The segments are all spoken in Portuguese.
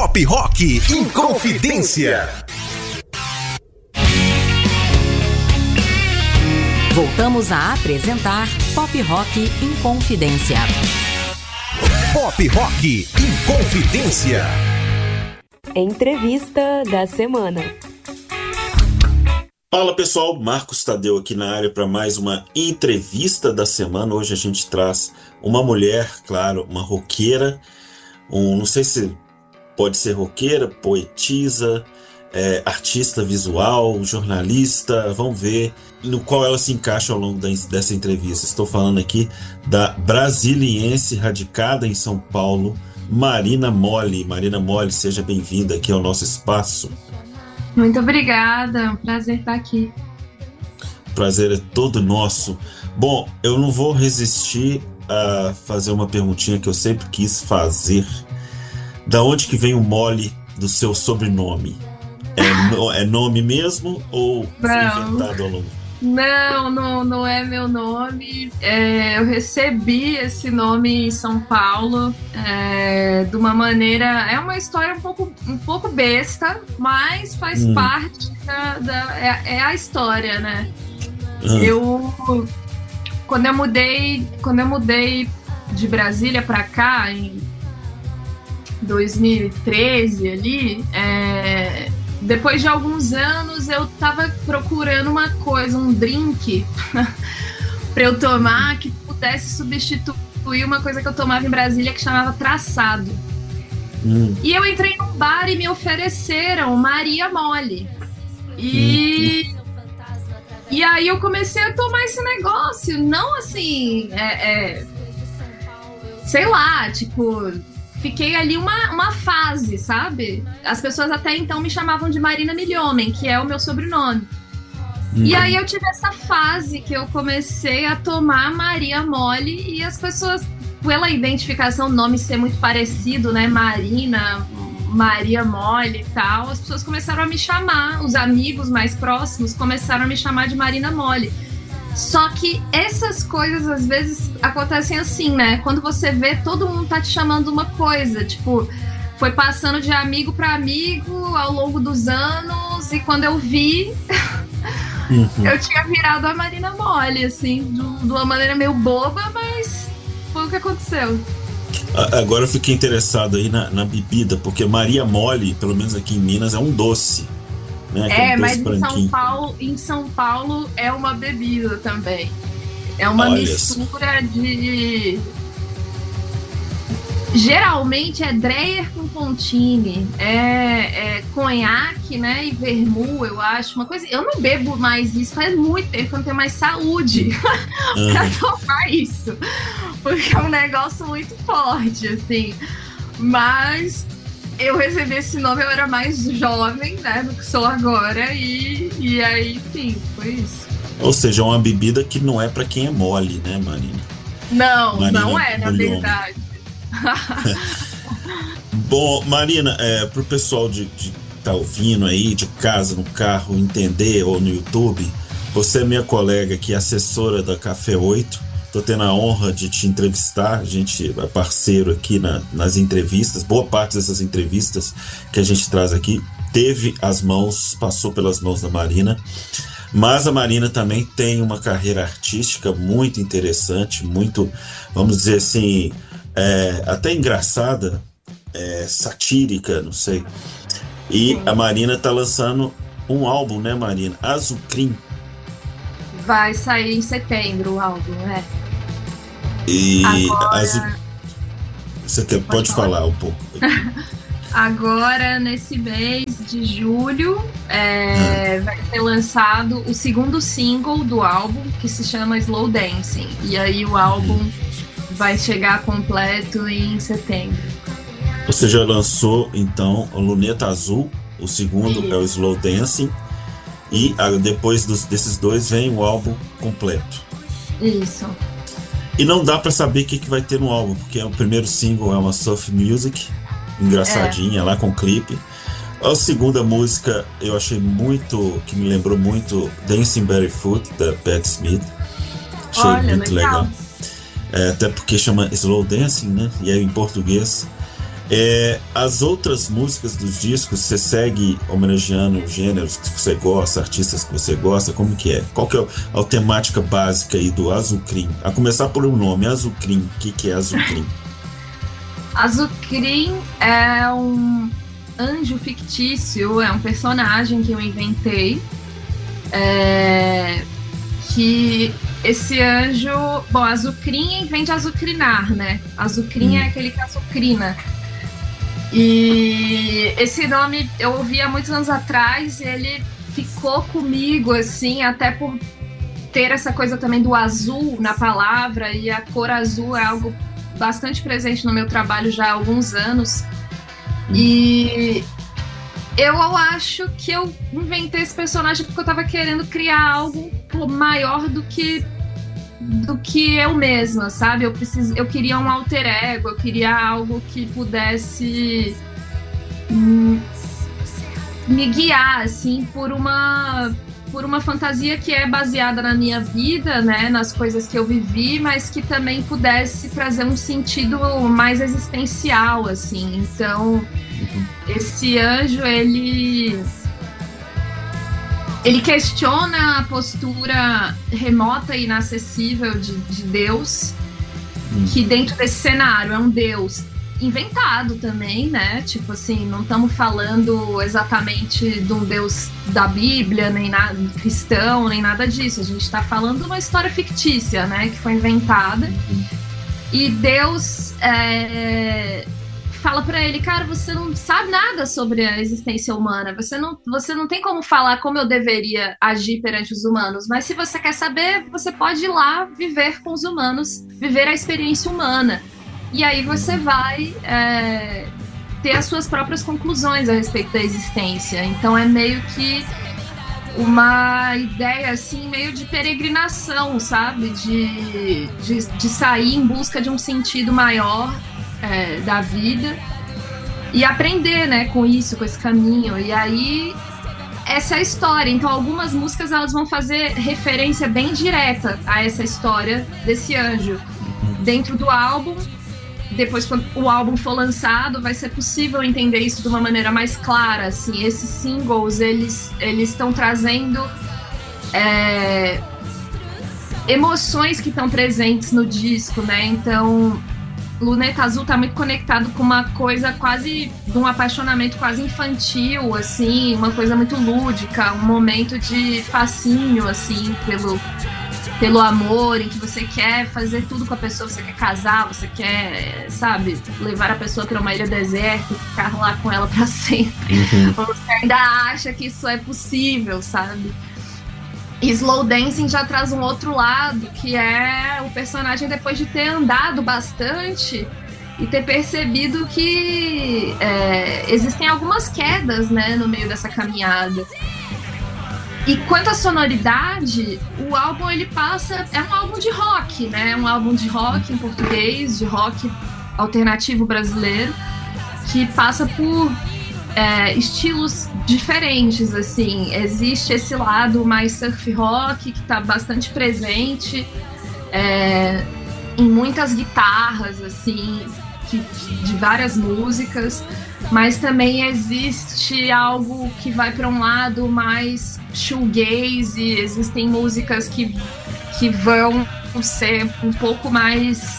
Pop Rock Inconfidência. Voltamos a apresentar Pop Rock Inconfidência. Pop Rock Inconfidência. Entrevista da semana. Fala pessoal, Marcos Tadeu aqui na área para mais uma entrevista da semana. Hoje a gente traz uma mulher, claro, uma roqueira, não sei se pode ser roqueira, poetisa, artista visual, jornalista, vamos ver no qual ela se encaixa ao longo dessa entrevista. Estou falando aqui da brasiliense radicada em São Paulo, Marina Moli. Marina Moli, seja bem-vinda aqui ao nosso espaço. Muito obrigada, é um prazer estar aqui. O prazer é todo nosso. Bom, eu não vou resistir a fazer uma perguntinha que eu sempre quis fazer. Da onde que vem o Moli do seu sobrenome? É nome mesmo ou foi inventado ao longo? Não é meu nome. Eu recebi esse nome em São Paulo de uma maneira... É uma história um pouco besta, mas faz parte é a história, né? Quando eu mudei de Brasília para cá, em 2013 ali... Depois de alguns anos, eu tava procurando uma coisa, um drink para eu tomar que pudesse substituir uma coisa que eu tomava em Brasília que chamava traçado. E eu entrei num bar e me ofereceram Maria Moli. E aí eu comecei a tomar esse negócio, não assim, sei lá, tipo... Fiquei ali uma fase, sabe? As pessoas até então me chamavam de Marina Milhomem, que é o meu sobrenome. E aí eu tive essa fase que eu comecei a tomar Maria Moli e as pessoas, pela identificação, o nome ser muito parecido, né? Marina, Maria Moli e tal, as pessoas começaram a me chamar, os amigos mais próximos começaram a me chamar de Marina Moli. Só que essas coisas às vezes acontecem assim, né? Quando você vê, todo mundo tá te chamando uma coisa. Tipo, foi passando de amigo para amigo ao longo dos anos. E quando eu vi, eu tinha virado a Marina Moli, assim, de uma maneira meio boba, mas foi o que aconteceu. Agora eu fiquei interessado aí na bebida, porque Maria Moli, pelo menos aqui em Minas, é um doce. Né? Mas em São Paulo é uma bebida também. É uma mistura de... Geralmente é Dreyer com Pontini, é conhaque, né, e vermute, eu acho. Uma coisa... Eu não bebo mais isso, faz muito tempo que eu não tenho mais saúde pra tomar isso. Porque é um negócio muito forte, assim. Mas... eu recebi esse nome, eu era mais jovem, né, do que sou agora, e aí, enfim, foi isso. Ou seja, é uma bebida que não é pra quem é mole, né, Marina? Não é, na verdade. Bom, Marina, pro pessoal de tá ouvindo aí, de casa, no carro, entender, ou no YouTube, você é minha colega aqui, assessora da Café 8. Tô tendo a honra de te entrevistar, a gente é parceiro aqui nas entrevistas. Boa parte dessas entrevistas que a gente traz aqui passou pelas mãos da Marina. Mas a Marina também tem uma carreira artística muito interessante, muito, vamos dizer assim, até engraçada, satírica, não sei. E a Marina tá lançando um álbum, né, Marina? Azucrim. Vai sair em setembro o álbum, né? E você pode falar um pouco. Agora, nesse mês de julho, vai ser lançado o segundo single do álbum, que se chama Slow Dancing. E aí o álbum vai chegar completo em setembro. Você já lançou, então, o Luneta Azul, o segundo é o Slow Dancing. E depois desses dois vem o álbum completo. Isso. E não dá pra saber o que vai ter no álbum, porque o primeiro single é uma soft music, engraçadinha, lá com clipe. A segunda música eu achei que me lembrou muito Dancing Barefoot, da Pat Smith. Achei muito legal. Até porque chama Slow Dancing, né? E aí em português As outras músicas dos discos, você segue homenageando gêneros que você gosta, artistas que você gosta, como que é? Qual que é a temática básica aí do Azucrim? A começar por um nome, Azucrim. O que é Azucrim? Azucrim é um anjo fictício, é um personagem que eu inventei. Que esse anjo... Bom, azucrim vem de azucrinar, né? Azucrim é aquele que azucrina. E esse nome eu ouvi há muitos anos atrás e ele ficou comigo, assim, até por ter essa coisa também do azul na palavra, e a cor azul é algo bastante presente no meu trabalho já há alguns anos. E eu acho que eu inventei esse personagem porque eu tava querendo criar algo maior do que eu mesma, sabe? Eu queria um alter ego, eu queria algo que pudesse me guiar, assim, por uma fantasia que é baseada na minha vida, né? Nas coisas que eu vivi, mas que também pudesse trazer um sentido mais existencial, assim. Então, esse anjo, ele questiona a postura remota e inacessível de Deus, que dentro desse cenário é um Deus inventado também, né? Tipo assim, não estamos falando exatamente de um Deus da Bíblia, nem nada cristão, nem nada disso. A gente está falando de uma história fictícia, né? Que foi inventada. E Deus fala pra ele, cara, você não sabe nada sobre a existência humana, você não tem como falar como eu deveria agir perante os humanos, mas se você quer saber, você pode ir lá viver com os humanos, viver a experiência humana. E aí você vai ter as suas próprias conclusões a respeito da existência. Então é meio que uma ideia, assim, meio de peregrinação, sabe? De sair em busca de um sentido maior da vida e aprender, né, com isso, com esse caminho. E aí essa é a história. Então algumas músicas elas vão fazer referência bem direta a essa história desse anjo dentro do álbum. Depois, quando o álbum for lançado, vai ser possível entender isso de uma maneira mais clara, assim. Esses singles, eles estão trazendo emoções que estão presentes no disco, né? Então Luneta Azul tá muito conectado com uma coisa quase de um apaixonamento quase infantil, assim, uma coisa muito lúdica, um momento de fascínio, assim, pelo amor, em que você quer fazer tudo com a pessoa, você quer casar, você quer, sabe, levar a pessoa para uma ilha deserta e ficar lá com ela para sempre. Você ainda acha que isso é possível, sabe? E Slow Dancing já traz um outro lado, que é o personagem depois de ter andado bastante e ter percebido que existem algumas quedas, né, no meio dessa caminhada. E quanto à sonoridade, o álbum ele passa... É um álbum de rock, né? É um álbum de rock em português, de rock alternativo brasileiro, que passa por estilos diferentes, assim. Existe esse lado mais surf rock, que está bastante presente em muitas guitarras, assim, de várias músicas. Mas também existe algo que vai para um lado mais shoegaze, existem músicas que vão ser um pouco mais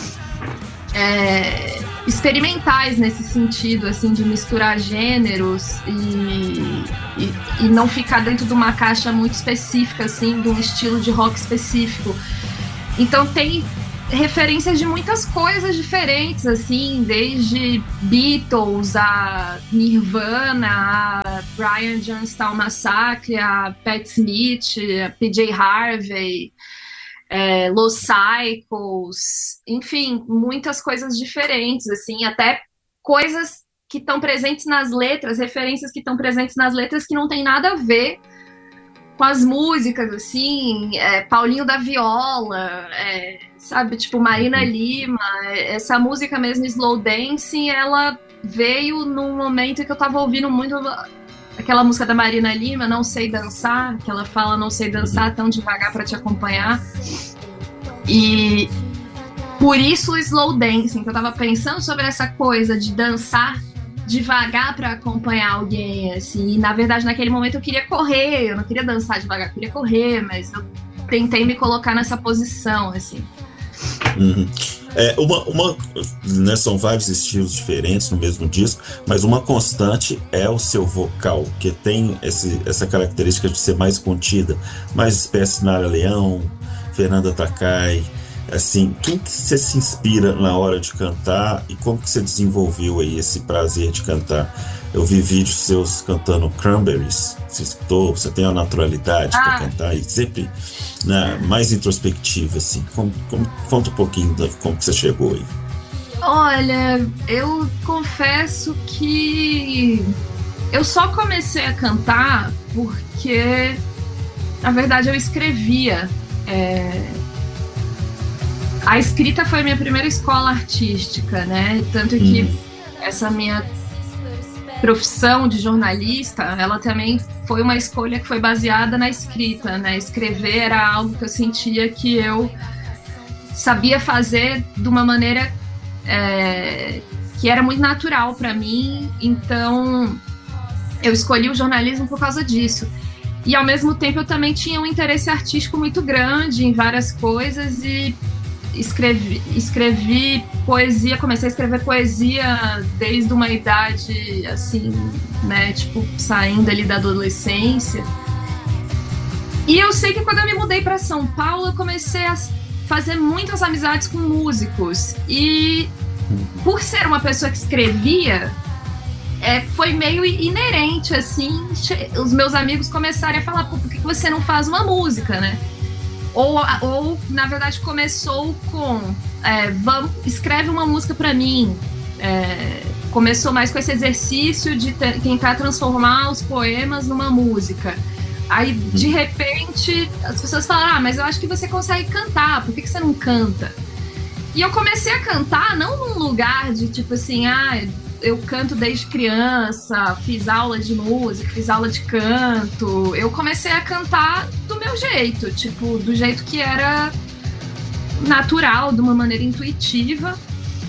experimentais nesse sentido, assim, de misturar gêneros e não ficar dentro de uma caixa muito específica, assim, de um estilo de rock específico. Então tem referências de muitas coisas diferentes, assim, desde Beatles a Nirvana, a Brian Jonestown Massacre, a Pat Smith, a PJ Harvey, Los Cycles, enfim, muitas coisas diferentes, assim, até coisas que estão presentes nas letras, referências que estão presentes nas letras que não tem nada a ver com as músicas, assim, Paulinho da Viola, sabe, tipo Marina Lima, essa música mesmo, Slow Dancing, ela veio num momento que eu tava ouvindo muito aquela música da Marina Lima, Não Sei Dançar, que ela fala não sei dançar tão devagar pra te acompanhar, e Por isso o slow dancing, que eu tava pensando sobre essa coisa de dançar devagar pra acompanhar alguém, assim. E, na verdade, naquele momento eu queria correr, eu não queria dançar devagar, eu queria correr, mas eu tentei me colocar nessa posição, assim. Uhum. Né, são vários estilos diferentes no mesmo disco, mas uma constante é o seu vocal, que tem essa característica de ser mais contida, mais espécie de Nara Leão, Fernanda Takai. Assim, quem que você se inspira na hora de cantar e como que você desenvolveu aí esse prazer de cantar? Eu vi vídeos seus cantando Cranberries, você escutou, você tem uma naturalidade para cantar e sempre, né, mais introspectiva, assim. Conta um pouquinho de como que você chegou aí. Olha, eu confesso que eu só comecei a cantar porque, na verdade, eu escrevia. A escrita foi a minha primeira escola artística, né? Tanto que essa minha profissão de jornalista, ela também foi uma escolha que foi baseada na escrita, né? Escrever era algo que eu sentia que eu sabia fazer de uma maneira que era muito natural para mim, então eu escolhi o jornalismo por causa disso. E ao mesmo tempo eu também tinha um interesse artístico muito grande em várias coisas e escrevi poesia, comecei a escrever poesia desde uma idade, assim, né, tipo, saindo ali da adolescência. E eu sei que quando eu me mudei para São Paulo, eu comecei a fazer muitas amizades com músicos. E por ser uma pessoa que escrevia, foi meio inerente, assim, os meus amigos começaram a falar, por que você não faz uma música, né? Ou na verdade, começou com escreve uma música pra mim. Começou mais com esse exercício de tentar transformar os poemas numa música. Aí, de repente, as pessoas falaram, mas eu acho que você consegue cantar, por que você não canta? E eu comecei a cantar, não num lugar de tipo assim, eu canto desde criança, fiz aula de música, fiz aula de canto. Eu comecei a cantar do meu jeito, tipo, do jeito que era natural, de uma maneira intuitiva.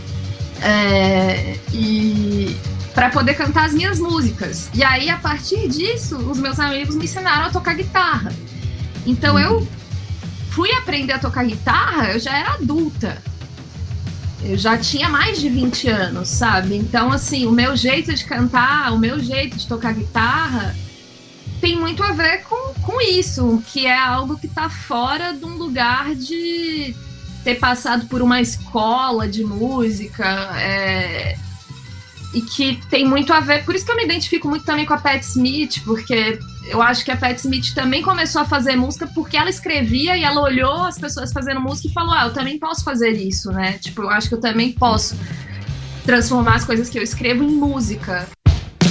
E para poder cantar as minhas músicas. E aí, a partir disso, os meus amigos me ensinaram a tocar guitarra. Então, eu fui aprender a tocar guitarra, eu já era adulta. Eu já tinha mais de 20 anos, sabe? Então, assim, o meu jeito de cantar, o meu jeito de tocar guitarra tem muito a ver com isso, que é algo que tá fora de um lugar de ter passado por uma escola de música, e que tem muito a ver... Por isso que eu me identifico muito também com a Patti Smith, porque eu acho que a Patti Smith também começou a fazer música porque ela escrevia e ela olhou as pessoas fazendo música e falou, eu também posso fazer isso, né? Tipo, eu acho que eu também posso transformar as coisas que eu escrevo em música.